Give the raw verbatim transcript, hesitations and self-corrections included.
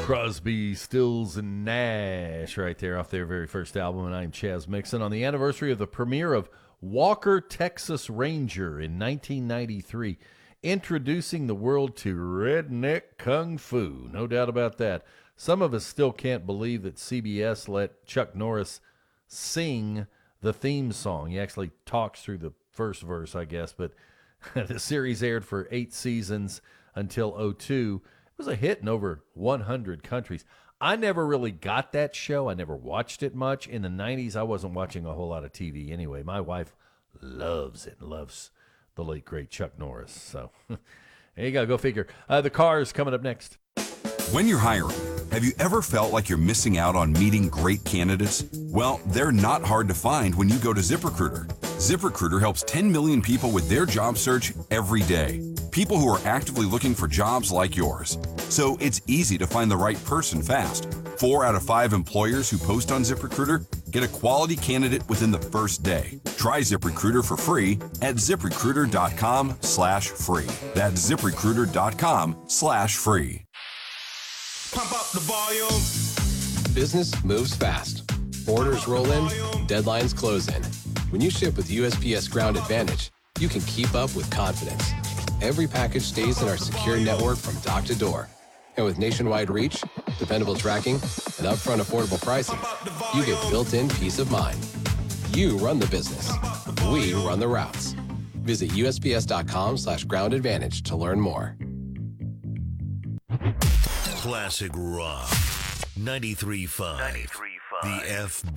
Crosby, Stills, and Nash right there off their very first album, and I'm Chaz Mixon. On the anniversary of the premiere of Walker, Texas Ranger in nineteen ninety-three, introducing the world to redneck kung fu. No doubt about that. Some of us still can't believe that C B S let Chuck Norris sing the theme song. He actually talks through the first verse, I guess, but the series aired for eight seasons until oh two. It was a hit in over one hundred countries. I never really got that show. I never watched it much. In the nineties, I wasn't watching a whole lot of T V anyway. My wife loves it, loves the late, great Chuck Norris. So there you go. Go figure. Uh, the car is coming up next. When you're hiring, have you ever felt like you're missing out on meeting great candidates? Well, they're not hard to find when you go to ZipRecruiter. ZipRecruiter helps ten million people with their job search every day. People who are actively looking for jobs like yours. So it's easy to find the right person fast. Four out of five employers who post on ZipRecruiter get a quality candidate within the first day. Try ZipRecruiter for free at ZipRecruiter.com slash free. That's ZipRecruiter.com slash free. Pump up the volume. Business moves fast. Orders roll in, deadlines close in. When you ship with U S P S Ground Advantage, you can keep up with confidence. Every package stays in our secure network from dock to door. And with nationwide reach, dependable tracking, and upfront affordable pricing, you get built-in peace of mind. You run the business. We run the routes. Visit USPS.com slash ground advantage to learn more. Classic Rock. ninety-three point five. The F